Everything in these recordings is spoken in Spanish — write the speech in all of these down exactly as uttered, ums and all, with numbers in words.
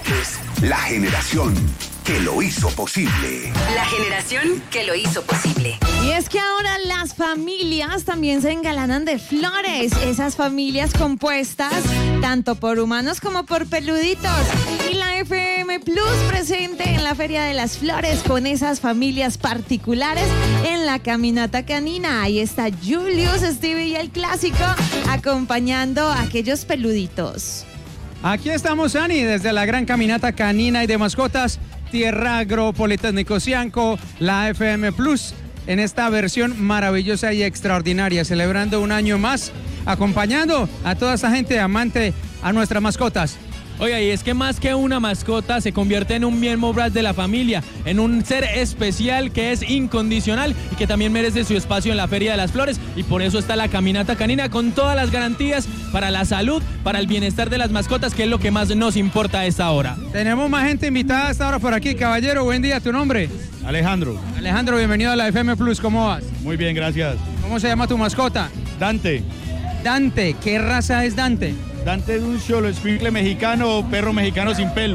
es la generación que lo hizo posible. La generación que lo hizo posible. Y es que ahora las familias también se engalanan de flores. Esas familias compuestas tanto por humanos como por peluditos. Y la F M Plus presente en la Feria de las Flores con esas familias particulares en la caminata canina. Ahí está Julius, Stevie y el clásico acompañando a aquellos peluditos. Aquí estamos, Ani, desde la gran caminata canina y de mascotas Tierra Agro, Politécnico Cianco, la F M Plus, en esta versión maravillosa y extraordinaria, celebrando un año más, acompañando a toda esa gente amante a nuestras mascotas. Oiga, y es que más que una mascota se convierte en un miembro más de la familia, en un ser especial que es incondicional y que también merece su espacio en la Feria de las Flores, y por eso está la caminata canina con todas las garantías para la salud, para el bienestar de las mascotas, que es lo que más nos importa a esta hora. Tenemos más gente invitada a esta hora por aquí. Caballero, buen día, ¿tu nombre? Alejandro. Alejandro, bienvenido a la F M Plus, ¿cómo vas? Muy bien, gracias. ¿Cómo se llama tu mascota? Dante. Dante, ¿qué raza es Dante? Dante es un cholo escuincle mexicano, perro mexicano sin pelo.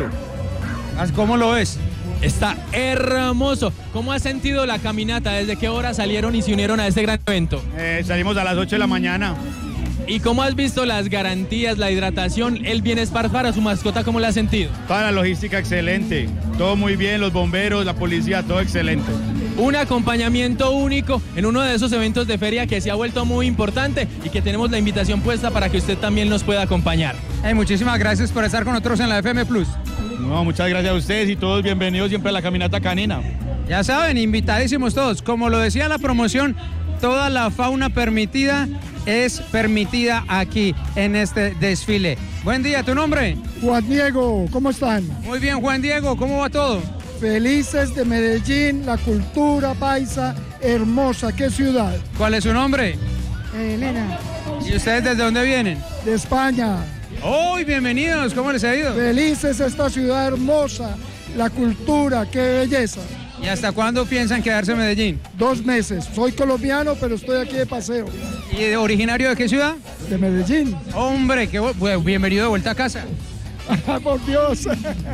¿Cómo lo ves? Está hermoso. ¿Cómo has sentido la caminata? ¿Desde qué hora salieron y se unieron a este gran evento? Eh, salimos a las ocho de la mañana. ¿Y cómo has visto las garantías, la hidratación, el bienestar para su mascota? ¿Cómo la has sentido? Toda la logística excelente. Todo muy bien, los bomberos, la policía, todo excelente. Un acompañamiento único en uno de esos eventos de feria que se ha vuelto muy importante y que tenemos la invitación puesta para que usted también nos pueda acompañar. Hey, muchísimas gracias por estar con nosotros en la F M Plus. No, muchas gracias a ustedes y todos bienvenidos siempre a la caminata canina. Ya saben, invitadísimos todos. Como lo decía la promoción, toda la fauna permitida es permitida aquí en este desfile. Buen día, ¿tu nombre? Juan Diego, ¿cómo están? Muy bien, Juan Diego, ¿cómo va todo? Felices de Medellín, la cultura paisa, hermosa, ¿qué ciudad? ¿Cuál es su nombre? Elena. ¿Y ustedes desde dónde vienen? De España. ¡Oh, bienvenidos! ¿Cómo les ha ido? Felices esta ciudad hermosa, la cultura, qué belleza. ¿Y hasta cuándo piensan quedarse en Medellín? Dos meses. Soy colombiano, pero estoy aquí de paseo. ¿Y de originario de qué ciudad? De Medellín. Hombre, qué bu- bienvenido de vuelta a casa. Por Dios.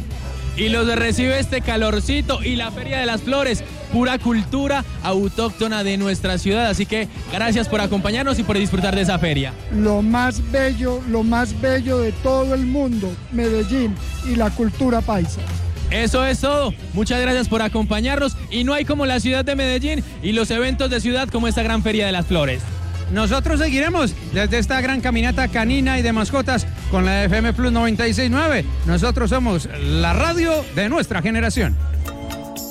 Y los recibe este calorcito y la Feria de las Flores, pura cultura autóctona de nuestra ciudad. Así que gracias por acompañarnos y por disfrutar de esa feria. Lo más bello, lo más bello de todo el mundo, Medellín y la cultura paisa. Eso es todo. Muchas gracias por acompañarnos y no hay como la ciudad de Medellín y los eventos de ciudad como esta gran Feria de las Flores. Nosotros seguiremos desde esta gran caminata canina y de mascotas con la F M Plus noventa y seis punto nueve. Nosotros somos la radio de nuestra generación.